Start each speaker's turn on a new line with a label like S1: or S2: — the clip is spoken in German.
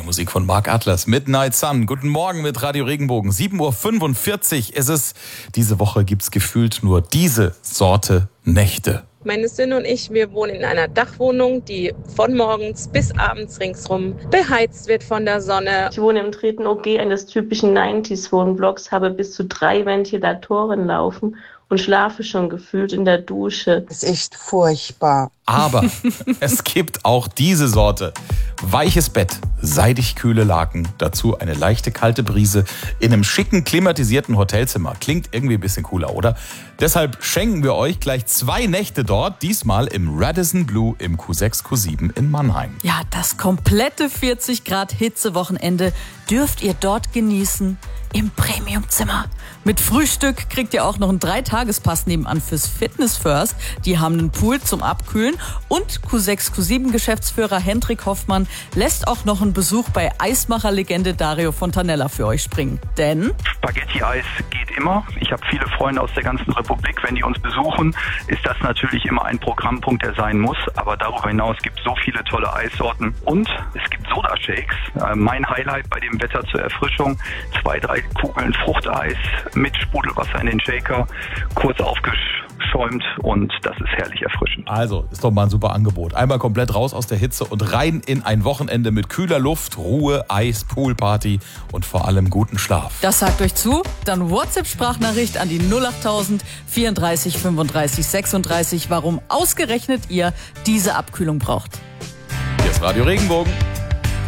S1: Musik von Mark Atlas, Midnight Sun. Guten Morgen mit Radio Regenbogen. 7:45 Uhr ist es. Diese Woche gibt's gefühlt nur diese Sorte Nächte.
S2: Meine Söhne und ich, wir wohnen in einer Dachwohnung, die von morgens bis abends ringsrum beheizt wird von der Sonne.
S3: Ich wohne im 3. OG eines typischen 90s-Wohnblocks, habe bis zu 3 Ventilatoren laufen und schlafe schon gefühlt in der Dusche.
S4: Das ist echt furchtbar.
S1: Aber es gibt auch diese Sorte. Weiches Bett, seidig kühle Laken, dazu eine leichte kalte Brise in einem schicken klimatisierten Hotelzimmer. Klingt irgendwie ein bisschen cooler, oder? Deshalb schenken wir euch gleich 2 Nächte dort, diesmal im Radisson Blu im Q6, Q7 in Mannheim.
S5: Ja, das komplette 40 Grad Hitzewochenende dürft ihr dort genießen im Premiumzimmer. Mit Frühstück kriegt ihr auch noch einen 3-Tages-Pass nebenan fürs Fitness First. Die haben einen Pool zum Abkühlen und Q6, Q7 Geschäftsführer Hendrik Hoffmann lässt auch noch einen Besuch bei Eismacher-Legende Dario Fontanella für euch springen. Denn
S6: Spaghetti-Eis geht immer. Ich habe viele Freunde aus der ganzen Republik. Wenn die uns besuchen, ist das natürlich immer ein Programmpunkt, der sein muss. Aber darüber hinaus gibt es so viele tolle Eissorten. Und es gibt Soda-Shakes. Mein Highlight bei dem Wetter zur Erfrischung. 2, 3 Kugeln Fruchteis mit Sprudelwasser in den Shaker, kurz aufgeschäumt und das ist herrlich erfrischend.
S1: Also, ist doch mal ein super Angebot. Einmal komplett raus aus der Hitze und rein in ein Wochenende mit kühler Luft, Ruhe, Eis, Poolparty und vor allem guten Schlaf.
S5: das sagt euch zu, dann WhatsApp-Sprachnachricht an die 08000 34 35 36, warum ausgerechnet ihr diese Abkühlung braucht.
S1: Hier ist Radio Regenbogen.